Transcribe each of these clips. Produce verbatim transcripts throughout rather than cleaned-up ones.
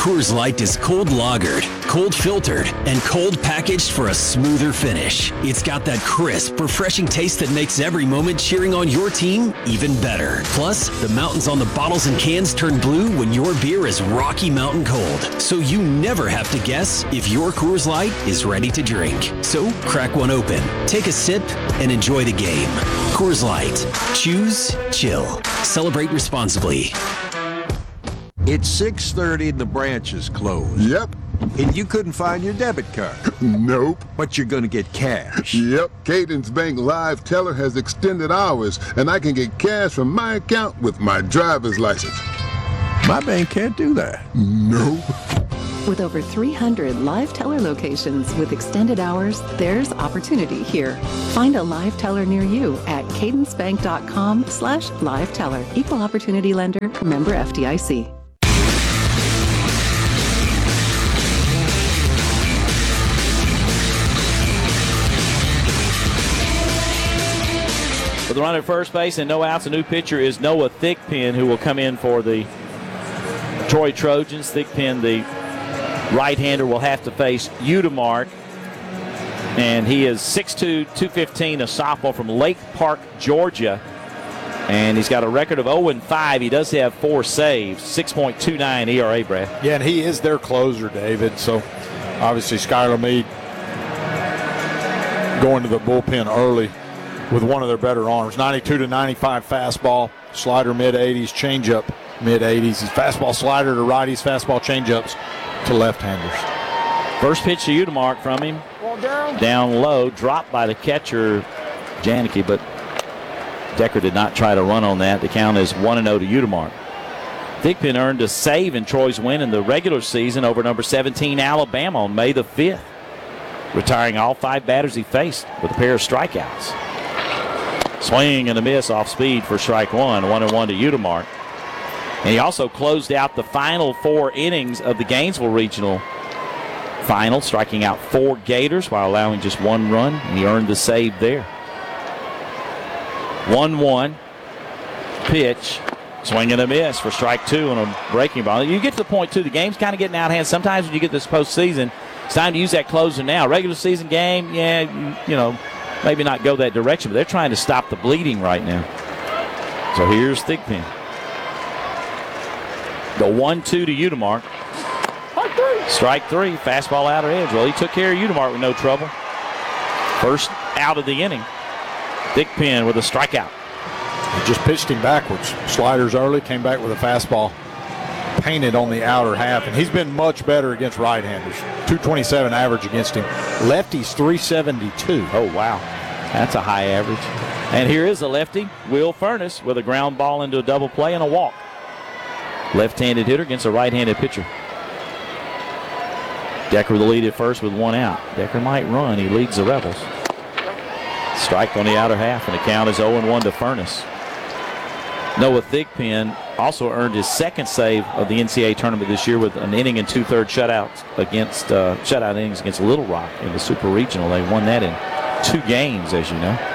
Coors Light is cold lagered, cold filtered, and cold packaged for a smoother finish. It's got that crisp, refreshing taste that makes every moment cheering on your team even better. Plus, the mountains on the bottles and cans turn blue when your beer is Rocky Mountain cold, so you never have to guess if your Coors Light is ready to drink. So, crack one open, take a sip, and enjoy the game. Coors Light. Choose chill. Celebrate responsibly. It's six thirty and the branch is closed. Yep. And you couldn't find your debit card. Nope. But you're going to get cash. Yep. Cadence Bank Live Teller has extended hours, and I can get cash from my account with my driver's license. My bank can't do that. Nope. With over three hundred Live Teller locations with extended hours, there's opportunity here. Find a Live Teller near you at cadencebank.com slash Live Teller. Equal Opportunity Lender. Member F D I C. With the run at first base and no outs, a new pitcher is Noah Thigpen, who will come in for the Troy Trojans. Thigpen, the right-hander, will have to face Udemark, and he is six two, two fifteen, a sophomore from Lake Park, Georgia, and he's got a record of oh and five. He does have four saves, six point two nine E R A, Brad. Yeah, and he is their closer, David, so obviously Skylar Meade going to the bullpen early with one of their better arms. ninety-two to ninety-five fastball, slider mid-eighties, changeup mid-eighties. His fastball slider to righties, fastball changeups to left-handers. First pitch to Udemark from him. Down low, dropped by the catcher, Janicki, but Decker did not try to run on that. The count is one and oh to Udemark. Thigpen earned a save in Troy's win in the regular season over number seventeen Alabama on May the fifth, retiring all five batters he faced with a pair of strikeouts. Swing and a miss off speed for strike one, one and one to Udemark. And he also closed out the final four innings of the Gainesville Regional Final, striking out four Gators while allowing just one run, and he earned the save there. one one. Pitch. Swing and a miss for strike two on a breaking ball. You get to the point, too, the game's kind of getting out of hand. Sometimes when you get this postseason, it's time to use that closer now. Regular season game, yeah, you, you know, maybe not go that direction, but they're trying to stop the bleeding right now. So here's Thigpen. The one two to Udemark. Strike three, fastball outer edge. Well, he took care of Udemark with no trouble. First out of the inning. Thigpen with a strikeout. He just pitched him backwards. Sliders early, came back with a fastball painted on the outer half, and he's been much better against right-handers. two twenty-seven average against him. Lefties three seventy-two. Oh, wow. That's a high average. And here is a lefty, Will Furnace, with a ground ball into a double play and a walk. Left-handed hitter against a right-handed pitcher. Decker the lead at first with one out. Decker might run. He leads the Rebels. Strike on the outer half, and the count is oh and one to Furnace. Noah Thigpen also earned his second save of the N C double A tournament this year with an inning and two-thirds shutouts against uh, shutout innings against Little Rock in the Super Regional. They won that in two games, as you know.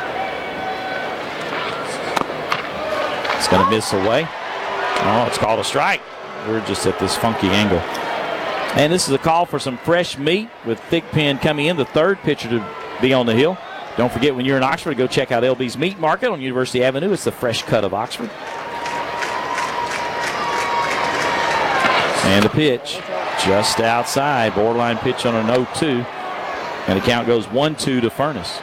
It's going to miss away. Oh, it's called a strike. We're just at this funky angle. And this is a call for some fresh meat with Thigpen coming in, the third pitcher to be on the hill. Don't forget, when you're in Oxford, go check out L B's Meat Market on University Avenue. It's the fresh cut of Oxford. And a pitch just outside. Borderline pitch on an oh two. And the count goes one two to Furnace.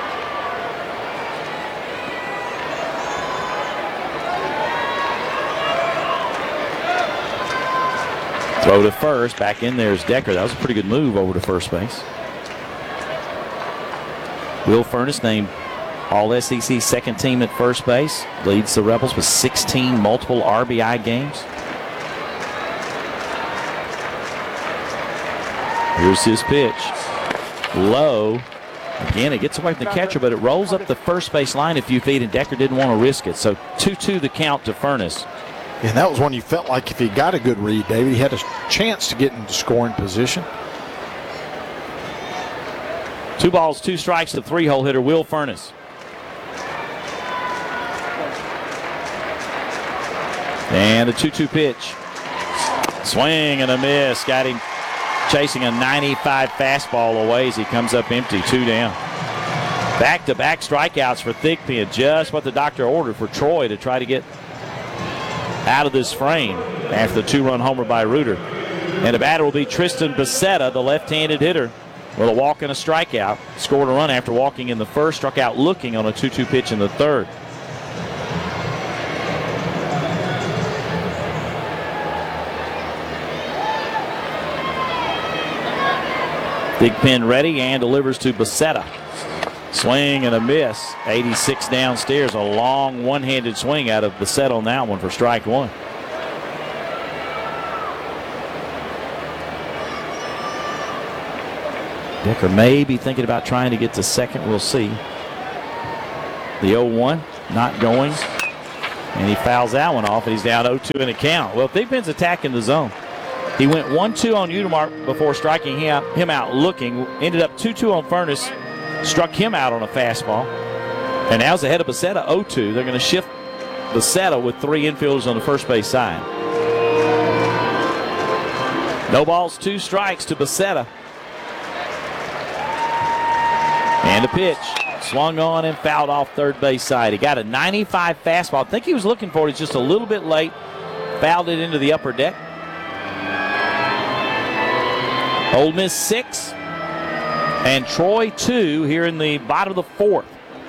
Throw to first. Back in there is Decker. That was a pretty good move over to first base. Will Furnace named All S E C second team at first base. Leads the Rebels with sixteen multiple R B I games. Here's his pitch. Low. Again, it gets away from the catcher, but it rolls up the first base line a few feet, and Decker didn't want to risk it. So two two the count to Furnace. And that was one you felt like if he got a good read, David, he had a chance to get into scoring position. Two balls, two strikes to three-hole hitter Will Furnace. And the two two pitch. Swing and a miss. Got him chasing a ninety-five fastball away as he comes up empty, two down. Back-to-back strikeouts for Thigpen. Just what the doctor ordered for Troy to try to get out of this frame after the two-run homer by Reuter. And the batter will be Tristan Becerra, the left-handed hitter, with a walk and a strikeout. Scored a run after walking in the first, struck out looking on a two two pitch in the third. Thigpen ready and delivers to Becerra. Swing and a miss. eighty-six downstairs. A long one-handed swing out of Becerra on that one for strike one. Decker may be thinking about trying to get to second. We'll see. The oh one not going. And he fouls that one off, and he's down oh two in the count. Well, Thigpen's attacking the zone. He went one two on Udemark before striking him, him out looking. Ended up two two on Furness. Struck him out on a fastball. And now's ahead of Becerra, oh two. They're going to shift Becerra with three infielders on the first base side. No balls, two strikes to Becerra. And a pitch. Swung on and fouled off third base side. He got a ninety-five fastball. I think he was looking for it. It's just a little bit late. Fouled it into the upper deck. Ole Miss six and Troy two here in the bottom of the fourth.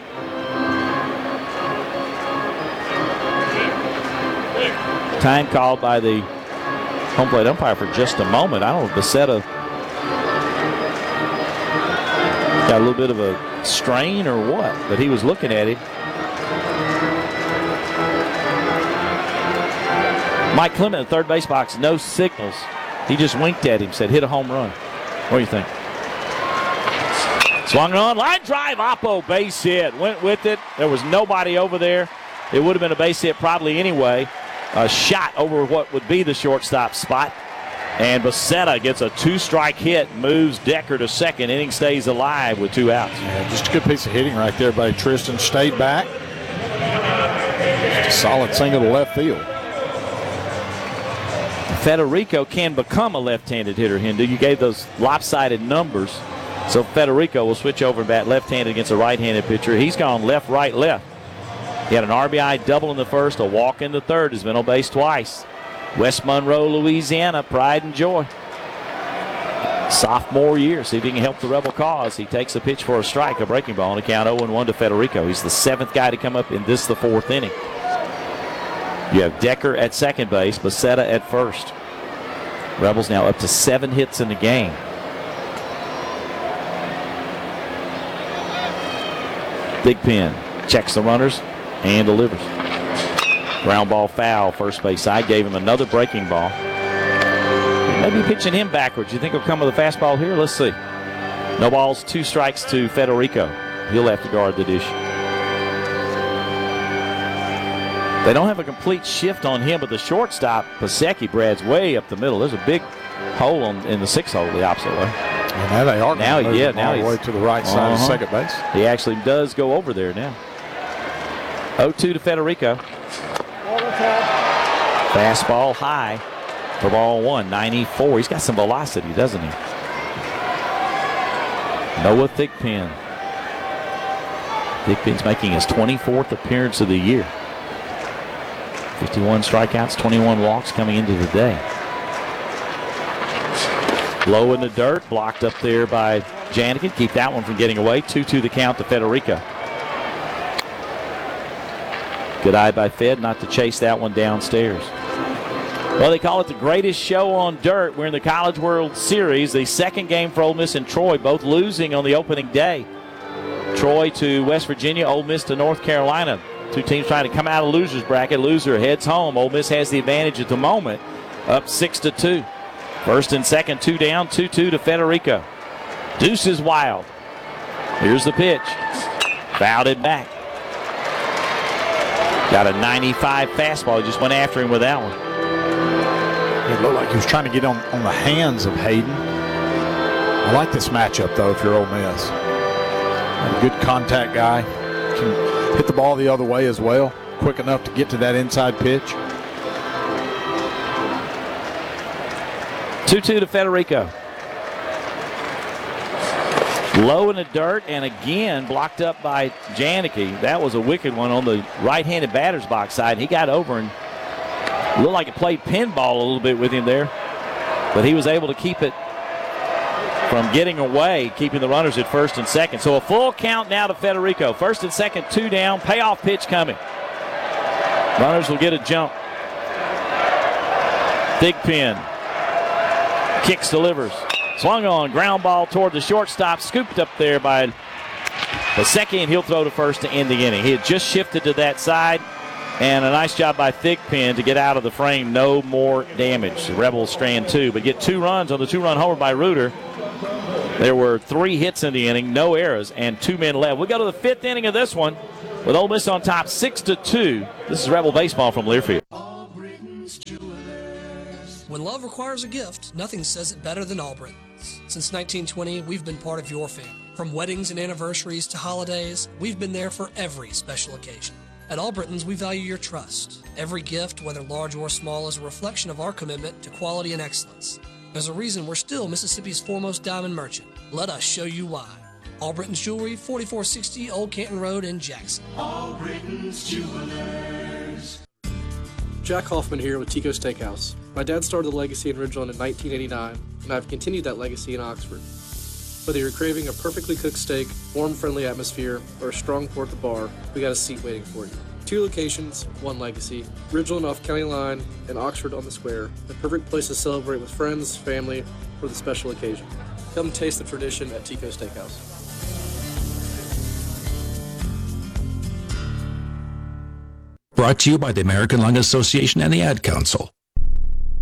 Time called by the home plate umpire for just a moment. I don't know if Becerra got a little bit of a strain or what, but he was looking at it. Mike Clement in the third base box, no signals. He just winked at him, said, hit a home run. What do you think? Swung on, line drive, Oppo, base hit. Went with it. There was nobody over there. It would have been a base hit probably anyway. A shot over what would be the shortstop spot. And Becerra gets a two-strike hit, moves Decker to second. Inning stays alive with two outs. Yeah, just a good piece of hitting right there by Tristan. Stayed back. Just a solid single to left field. Federico can become a left-handed hitter, Hindu. You gave those lopsided numbers. So Federico will switch over and bat left-handed against a right-handed pitcher. He's gone left, right, left. He had an R B I double in the first, a walk in the third. Has been on base twice. West Monroe, Louisiana, pride and joy. Sophomore year, see if he can help the Rebel cause. He takes a pitch for a strike, a breaking ball, and a count oh one to Federico. He's the seventh guy to come up in this, the fourth inning. You have Decker at second base, Becerra at first. Rebels now up to seven hits in the game. Thigpen checks the runners and delivers. Ground ball foul, first base side. Gave him another breaking ball. Maybe pitching him backwards. You think he'll come with a fastball here? Let's see. No balls, two strikes to Federico. He'll have to guard the dish. They don't have a complete shift on him, but the shortstop, Pasecki, Brad's way up the middle. There's a big hole on, in the six hole the opposite way. And now they are now, going to yeah, move now all the way to the right side uh-huh. of second base. He actually does go over there now. oh two to Federico. Fastball high for ball one, ninety-four. He's got some velocity, doesn't he? Noah Thigpen. Thigpen's making his twenty-fourth appearance of the year. fifty-one strikeouts, twenty-one walks coming into the day. Low in the dirt, blocked up there by Janikin. Keep that one from getting away. two two the count to Federico. Good eye by Fed not to chase that one downstairs. Well, they call it the greatest show on dirt. We're in the College World Series, the second game for Ole Miss and Troy, both losing on the opening day. Troy to West Virginia, Ole Miss to North Carolina. Two teams trying to come out of loser's bracket. Loser heads home. Ole Miss has the advantage at the moment, up six to two. First and second, two down, two two to Federico. Deuce is wild. Here's the pitch. Fouled it back. Got a ninety-five fastball. He just went after him with that one. It looked like he was trying to get on, on the hands of Hayden. I like this matchup, though, if you're Ole Miss. A good contact guy. Can hit the ball the other way as well. Quick enough to get to that inside pitch. two two to Federico. Low in the dirt, and again blocked up by Janicki. That was a wicked one on the right-handed batter's box side. He got over and looked like it played pinball a little bit with him there, but he was able to keep it from getting away, keeping the runners at first and second. So a full count now to Federico. First and second, two down. Payoff pitch coming. Runners will get a jump. Thigpen kicks, delivers. Swung on, ground ball toward the shortstop, scooped up there by the second. He'll throw to first to end the inning. He had just shifted to that side, and a nice job by Thigpen to get out of the frame. No more damage. The Rebels strand two, but get two runs on the two-run homer by Reuter. There were three hits in the inning, no errors, and two men left. We go to the fifth inning of this one with Ole Miss on top, six to two. This is Rebel baseball from Learfield. When love requires a gift, nothing says it better than Albritton's. Since nineteen twenty, we've been part of your family. From weddings and anniversaries to holidays, we've been there for every special occasion. At Albritton's, we value your trust. Every gift, whether large or small, is a reflection of our commitment to quality and excellence. There's a reason we're still Mississippi's foremost diamond merchant. Let us show you why. Albritton's Jewelry, forty-four sixty Old Canton Road in Jackson. Albritton's Jewelers. Jack Hoffman here with Tico Steakhouse. My dad started the legacy in Ridgeland in nineteen eighty-nine, and I've continued that legacy in Oxford. Whether you're craving a perfectly cooked steak, warm, friendly atmosphere, or a strong pour at the bar, we got a seat waiting for you. Two locations, one legacy. Ridgeland off County Line and Oxford on the Square. The perfect place to celebrate with friends, family, or the special occasion. Come taste the tradition at Tico Steakhouse. Brought to you by the American Lung Association and the Ad Council.